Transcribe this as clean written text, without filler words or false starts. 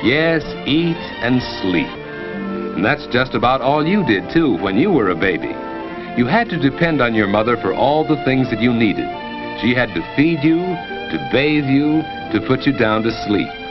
Yes, eat and sleep. And that's just about all you did, too, when you were a baby. You had to depend on your mother for all the things that you needed. She had to feed you, to bathe you, to put you down to sleep.